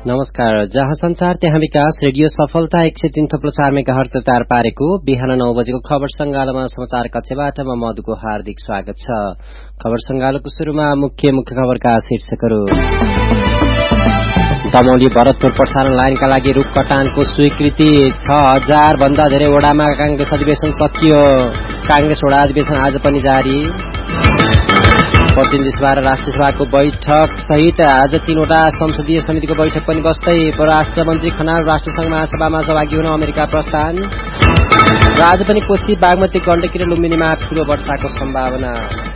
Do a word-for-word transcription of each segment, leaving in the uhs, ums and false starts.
नमस्कार। जहाँ संचार त्यहाँ विकास रेडियो सफलता एक सय तीन थप्लो चार मेगाहर्ज तार पारेको बिहान नौ बजेको खबर संगालोमा समाचार कक्षबाट म मधुको हार्दिक स्वागत छ। खबर संगालोको शुरूमा मुख्य मुख्य खबरका शीर्षकहरू। दमौली भरतपुर प्रसारण लाइनका लागि रुख कटानको स्वीकृति। छ हजार भन्दा धेरै वडामा कांग्रेस अधिवेशन सकियो। कांग्रेस वडा अधिवेशन आज पनि जारी। प्रतिनिधि सभा र राष्ट्रिय सभाको बैठक सहित आज तीनवटा संसदीय समितिको बैठक पनि बस्दै। परराष्ट्र मन्त्री खनाल राष्ट्रसंघ महासभामा सहभागी हुन अमेरिका प्रस्थान। र आज पनि कोशी बागमती गण्डकी र लुम्बिनीमा ठूलो वर्षाको सम्भावना।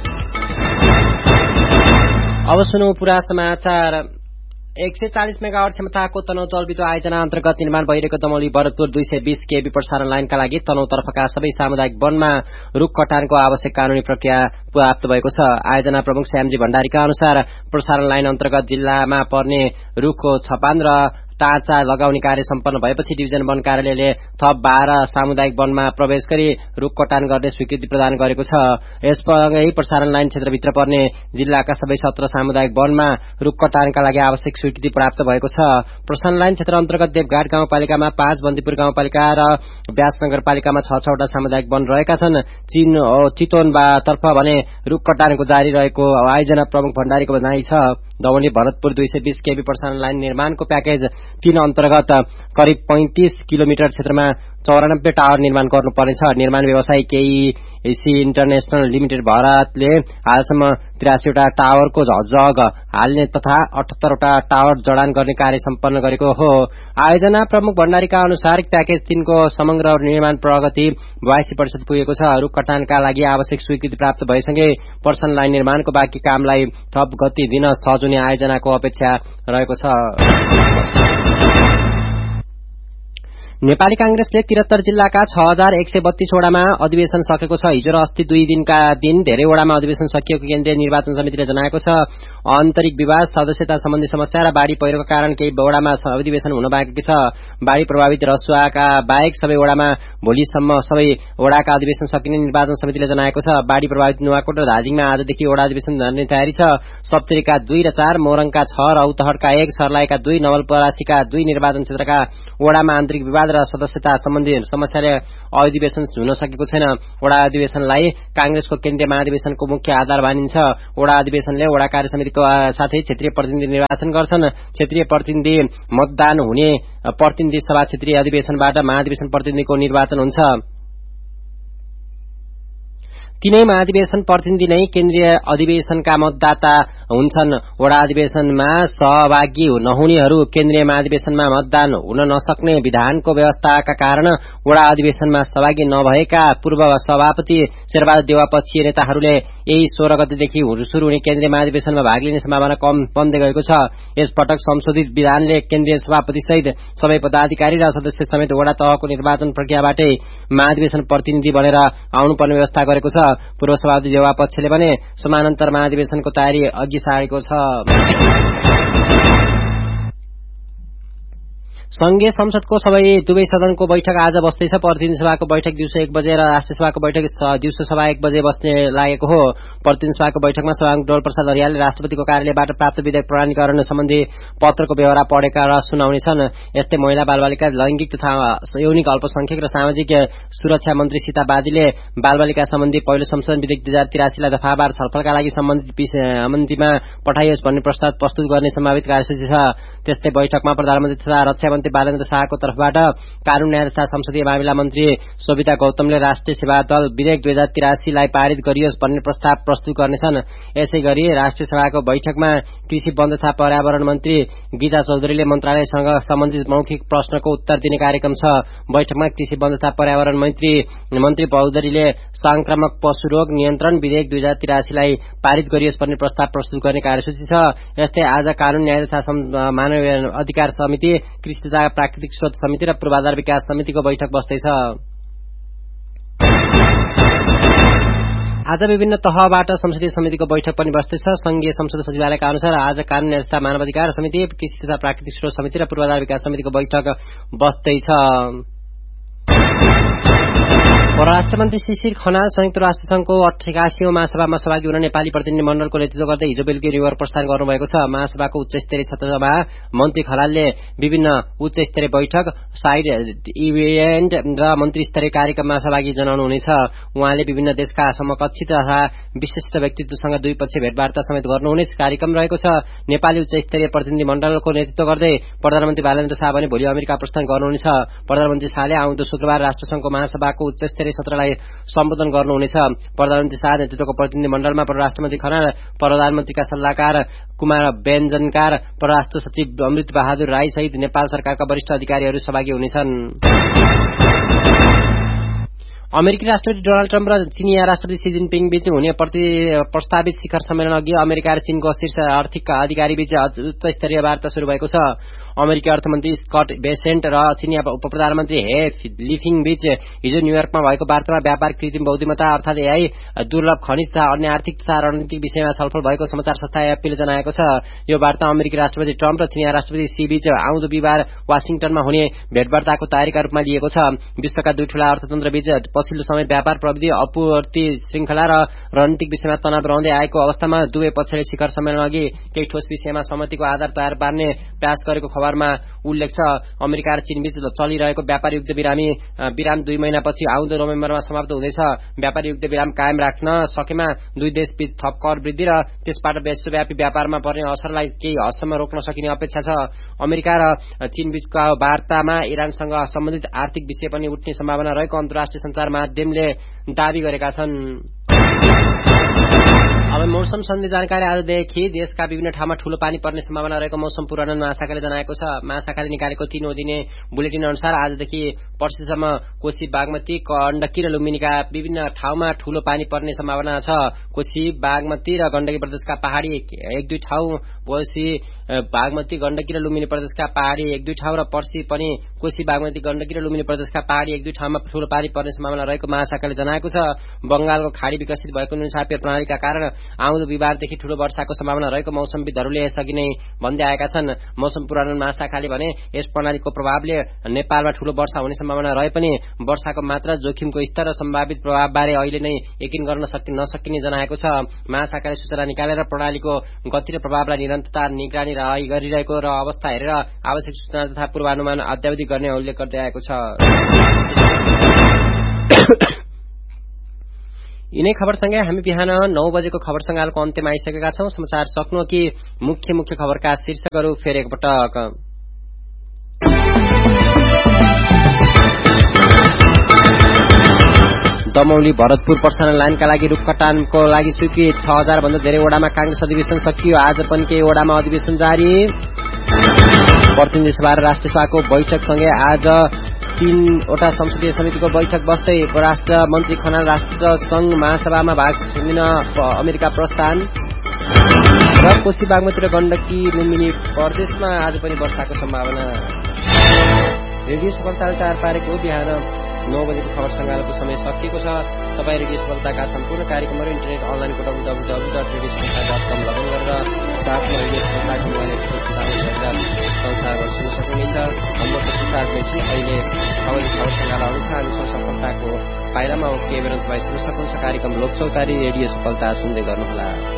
अब सुनौ पूरा समाचार। एक सय चालिस मेगावाट क्षमताको तनौ जलविद्युत आयोजना अन्तर्गत निर्माण भइरहेको दमौली भरतपुर दुई सय बीस केबी प्रसारण लाइनका लागि तनौ तर्फका सबै सामुदायिक वनमा रुख कटानको आवश्यक कानूनी प्रक्रिया प्राप्त भएको छ। आयोजना प्रमुख श्यामजी भण्डारीका अनुसार प्रसारण लाइन अन्तर्गत जिल्लामा पर्ने रुखको छपान र टाँचा लगाउने कार्य सम्पन्न भएपछि डिभिजन वन कार्यालयले थप बाह्र सामुदायिक वनमा प्रवेश गरी रुख कटान गर्ने स्वीकृति प्रदान गरेको छ। यससँगै प्रसारण लाइन क्षेत्रभित्र पर्ने जिल्लाका सबै सत्र सामुदायिक वनमा रुख कटानका लागि आवश्यक स्वीकृति प्राप्त भएको छ। प्रसारण लाइन क्षेत्र अन्तर्गत देवघाट गाउँपालिकामा पाँच, बन्दीपुर गाउँपालिका र व्यास नगरपालिकामा छ छवटा सामुदायिक वन रहेका छन्। चितवनतर्फ भने रुख कटानको जारी रहेको आयोजना प्रमुख भण्डारीको भनाइ छ। दमौली भरतपुर दुई सय बीस केबी प्रसारण लाइन निर्माणको प्याकेज तीन अन्तर्गत करिब पैंतीस किलोमिटर क्षेत्रमा चौरानब्बे टावर निर्माण गर्नुपर्नेछ। निर्माण व्यवसायी केईसी इन्टरनेशनल लिमिटेड भारतले हालसम्म त्रियासीवटा टावरको जग हाल्ने तथा अठहत्तरवटा टावर जडान गर्ने कार्य सम्पन्न गरेको हो। आयोजना प्रमुख भण्डारीका अनुसार प्याकेज तीनको समग्र निर्माण प्रगति बयासी प्रतिशत पुगेको छ। रुख कटानका लागि आवश्यक स्वीकृति प्राप्त भएसँगै प्रसारण लाइन निर्माणको बाँकी कामलाई थप गति दिन सहज हुने आयोजनाको अपेक्षा रहेको छ। नेपाली कांग्रेसले त्रिहत्तर जिल्लाका छ हजार एक सय बत्तीस वडामा अधिवेशन सकेको छ। हिजो र अस्ति दुई दिनका दिन धेरै वडामा अधिवेशन सकिएको केन्द्रीय निर्वाचन समितिले जनाएको छ। आन्तरिक विवाद, सदस्यता सम्बन्धी समस्या र बाढ़ी पहिरोका कारण केही वडामा अधिवेशन हुन बाँकी छ। बाढ़ी प्रभावित रसुवाका बाहेक सबै वडामा भोलिसम्म सबै वडाका अधिवेशन सकिने निर्वाचन समितिले जनाएको छ। बाढ़ी प्रभावित नुवाकोट र धादिङमा आजदेखि वडा अधिवेशन गर्ने तयारी छ। सप्तरीका दुई र चार, मोरङका छ, रौतहटका एक, सर्लाहीका दुई, नवलपरासीका दुई निर्वाचन क्षेत्रका वडामा आन्तरिक विवाद र सदस्यता सम्बन्धी समस्याले अधिवेशन हुन सकेको छैन। वडा अधिवेशनलाई कांग्रेसको केन्द्रीय महाधिवेशनको मुख्य आधार मानिन्छ। वडा अधिवेशनले वडा कार्य समितिको साथै क्षेत्रीय प्रतिनिधि निर्वाचन गर्छन्। क्षेत्रीय प्रतिनिधि मतदान हुने प्रतिनिधि सभा क्षेत्रीय अधिवेशनबाट महाधिवेशन प्रतिनिधिको निर्वाचन हुन्छ। तीनै महाधिवेशन प्रतिनिधि नै केन्द्रीय अधिवेशनका मतदाता हुन्छन्। वडा अधिवेशनमा सहभागी नहुनेहरू केन्द्रीय महाधिवेशनमा मतदान हुन नसक्ने विधानको व्यवस्थाका कारण वडा अधिवेशनमा सहभागी नभएका पूर्व सभापति शेरबहादुर देउवा पक्षीय नेताहरूले यही सोह्र गतेदेखि शुरू हुने केन्द्रीय महाधिवेशनमा भाग लिने सम्भावना कम बन्दै गएको छ। यसपटक संशोधित विधानले केन्द्रीय सभापति सहित सबै पदाधिकारी र सदस्य समेत वडा तहको निर्वाचन प्रक्रियाबाटै महाधिवेशन प्रतिनिधि बनेर आउनुपर्ने व्यवस्था गरेको छ। पूर्व सभापति देउवा पक्षले भने समानान्तर महाधिवेशनको तयारी अघि सारेको छ। संघीय संसदको सबै दुवै सदनको बैठक आज बस्दैछ। प्रतिनिधि सभाको बैठक दिउँसो एक बजे र राष्ट्रिय सभाको बैठक दिउँसो सभा एक बजे बस्ने लागेको हो। प्रतिनिधि सभाको बैठकमा सभामुख डोल प्रसाद हरियालले राष्ट्रपतिको कार्यालयबाट प्राप्त विधेयक प्रमाणीकरण सम्बन्धी पत्रको व्यवहार पढेका र सुनाउनेछन्। यस्तै महिला बालबालिका, लैंगिक तथा यौनिक अल्पसंख्यक र सामाजिक सुरक्षा मन्त्री सीता बादीले बालबालिका सम्बन्धी पहिलो संशोधन विधेयक दुई हजार तिरासीलाई दफावार छलफलका लागि सम्बन्धित समितिमा पठाइयोस् भन्ने प्रस्ताव प्रस्तुत गर्ने सम्भावित कार्यसूची छ। त्यस्तै बैठकमा प्रधानमन्त्री तथा रक्षा मन्त्री बालेन्द्र शाहको तर्फबाट कानून न्याय तथा संसदीय मामिला मन्त्री शोभिता गौतमले राष्ट्रिय सेवा दल विधेयक दुई हजार तिरासीलाई पारित गरियोस् भन्ने प्रस्ताव प्रस्तुत गर्नेछन्। यसै गरी राष्ट्रिय सभाको बैठकमा कृषि वन तथा पर्यावरण मन्त्री गीता चौधरीले मन्त्रालयसँग सम्बन्धित मौखिक प्रश्नको उत्तर दिने कार्यक्रम छ। बैठकमा कृषि वन तथा पर्यावरण मन्त्री मन्त्री चौधरीले संक्रामक पशु रोग नियन्त्रण विधेयक दुई हजार तिरासीलाई पारित गरियोस् भन्ने प्रस्ताव प्रस्तुत गर्ने कार्यसूची छ। यस्तै आज कानून न्याय तथा मानव अधिकार समिति, कृषि तथा प्राकृतिक स्रोत समिति र पूर्वाधार विकास समितिको बैठक बस्दैछ। आज विभिन्न तहबाट संसदीय समितिको बैठक पनि बस्दैछ। संघीय संसद सचिवालयका अनुसार आज कानून न्याय तथा मानव अधिकार समिति, कृषि तथा प्राकृतिक स्रोत समिति र पूर्वाधार विकास समितिको बैठक बस्दैछ। परराष्ट्र मन्त्री शिशिर खनाल संयुक्त राष्ट्र संघको अठासीऔं महासभामा सहभागी हुन नेपाली प्रतिनिधि मण्डलको नेतृत्व गर्दै हिजो बेलुकी न्युयोर्क प्रस्थान गर्नुभएको छ। महासभाको उच्च स्तरीय सभामा मन्त्री खनालले विभिन्न उच्च स्तरीय बैठक, साइड इभेन्ट र मन्त्री स्तरीय कार्यक्रममा सहभागी जनाउनुहुनेछ। उहाँले विभिन्न देशका समकक्षी तथा विशिष्ट व्यक्तित्वसँग द्विपक्षीय भेटवार्ता समेत गर्नुहुनेछ कार्यक्रम रहेको छ। नेपाली उच्च स्तरीय प्रतिनिधि मण्डलको नेतृत्व गर्दै प्रधानमन्त्री बालेन्द्र शाह भने भोलि अमेरिका प्रस्थान गर्नुहुनेछ। प्रधानमन्त्री शाहले आउँदो शुक्रबार राष्ट्रसंघको महासभाको उच्च स्तरीय सत्रलाई सम्बोधन गर्नुहुनेछ। प्रधानमन्त्री शाह नेतृत्वको प्रतिनिधि मण्डलमा परराष्ट्र मन्त्री खनाल, प्रधानमन्त्रीका सल्लाहकार कुमार बेञ्जनकार, परराष्ट्र सचिव अमृत बहादुर राई सहित नेपाल सरकारका वरिष्ठ अधिकारीहरू सहभागी हुनेछन्। अमेरिकी राष्ट्रपति डोनाल्ड ट्रम्प र चिनिया राष्ट्रपति सी जिनपिङ बीच हुने प्रस्तावित शिखर सम्मेलन अघि अमेरिका र चीनको शीर्ष आर्थिक अधिकारी बीच उच्च स्तरीय वार्ता शुरू भएको छ। अमेरिकी अर्थमन्त्री स्कट बेसेन्ट र चिनिया उप प्रधानमन्त्री हे लिफिङ बीच हिजो न्युयोर्कमा भएको वार्तामा व्यापार, कृत्रिम बुद्धिमत्ता अर्थात एआई, दुर्लभ खनिज तथा अन्य आर्थिक तथा रणनीतिक विषयमा छलफल भएको समाचार संस्था एएफपीले जनाएको छ। यो वार्ता अमेरिकी राष्ट्रपति ट्रम्प र चिनिया राष्ट्रपति सी बीच आउँदो बिहिबार वाशिङटनमा हुने भेटवार्ताको तयारीका रूपमा लिएको छ। विश्वका दुई ठूला अर्थतन्त्र बीच पछिल्लो समय व्यापार, प्रविधि, आपूर्ति श्रृंखला र रणनीतिक विषयमा तनाव रहँदै आएको अवस्थामा दुवै पक्षले शिखर सम्मेलन अघि केही ठोस विषयमा सहमतिको आधार तयार पार्ने प्रयास गरेको खबरमा उल्लेख छ। अमेरिका र चीन बीच चलिरहेको व्यापार युद्ध विरामी विराम दुई महिनापछि आउँदो नोभेम्बरमा समाप्त हुँदैछ। व्यापार युद्ध विराम कायम राख्न सकेमा दुई देश बीच थप कर वृद्धि र त्यसबाट विश्वव्यापी व्यापारमा पर्ने असरलाई केही हदसम्म रोक्न सकिने अपेक्षा छ। अमेरिका र चीन बीचका वार्तामा इरानसँग सम्बन्धित आर्थिक विषय पनि उठ्ने सम्भावना रहेको अन्तर्राष्ट्रिय सञ्चार माध्यमले दावी गरेका छन्। अब मौसम सम्बन्धी जानकारी आजदेखि देशका विभिन्न ठाउँमा ठूलो पानी पर्ने सम्भावना रहेको मौसम पूर्वानुमान महाशाखाले जनाएको छ। महाशाखाले निकालेको तीन दिने बुलेटिन अनुसार आजदेखि पर्सिसम्म कोशी, बागमती, गण्डकी र लुम्बिनीका विभिन्न ठाउँमा ठूलो पानी पर्ने सम्भावना छ। कोशी, बागमती र गण्डकी प्रदेशका पहाड़ी एक दुई ठाउँ, कोशी, बागमती, गण्डकी र लुम्बिनी प्रदेशका पहाड़ी एक दुई ठाउँ र पर्सि पनि कोशी, बागमती, गण्डकी र लुम्बिनी प्रदेशका पहाड़ी एक दुई ठाउँमा ठूलो पानी पर्ने सम्भावना रहेको महाशाखाले जनाएको छ। बंगालको खाड़ी विकसित भएको नुनसापेर प्रणालीका कारण आउँदो बिहिबारदेखि ठूलो वर्षाको सम्भावना रहेको मौसमविदहरूले यसअघि नै भन्दै आएका छन्। मौसम पूर्वानुमान महाशाखाले भने यस प्रणालीको प्रभावले नेपालमा ठूलो वर्षा हुने सम्भावना रहे पनि वर्षाको मात्रा, जोखिमको स्तर र सम्भावित प्रभावबारे अहिले नै यकिन गर्न सकि नसकिने जनाएको छ। महाशाखाले सूचना निकालेर प्रणालीको गति र प्रभावलाई निरन्तरता निगरानी गरिरहेको र अवस्था हेरेर आवश्यक सूचना तथा पूर्वानुमान अद्यावधि गर्ने उल्लेख गर्दै आएको छ। यिनै खबरसँगै हामी बिहान नौ बजेको खबर संगालको अन्त्यमा आइसकेका छौं। समाचार सक्नु कि मुख्य मुख्य खबरका शीर्षकहरू फेरि एकपटक। दमौली भरतपुर प्रसारण लाइनका लागि रूख कटानको लागि स्वीकृत। छ हजार भन्दा धेरै वडामा कांग्रेस अधिवेशन सकियो। आज पनि केही वडामा अधिवेशन जारी। प्रतिनिधि सभा र राष्ट्रिय सभाको बैठकसँगै आज तीनवटा संसदीय समितिको बैठक बस्दै परराष्ट्र मन्त्री खनाल राष्ट्र संघ महासभामा भाग लिन अमेरिका प्रस्थान। र कोशी, बागमती र गण्डकी लुम्बिनी प्रदेशमा आज पनि वर्षाको सम्भावना। रेडियो सफलता चार पारेको बिहान नौ बजेको खबर संगालको समय सकिएको छ। तपाईँ रेडियो सफलताका सम्पूर्ण कार्यक्रमहरू इन्टरनेट अनलाइनको W W W dot radio सफलता डट कम लगइन गरेर साथमा रेडियो सफलताको मोबाइल संसारमा सुन्न सक्नुहुनेछ। हाम्रो प्रसार देखि अहिले खबर खबर संगाल अनुसार सफलताको पाइलामा केही बेर तपाईँ सुन्न सक्नुहुन्छ। कार्यक्रम लोकचौतारी रेडियो सफलता सुन्दै गर्नुहोला।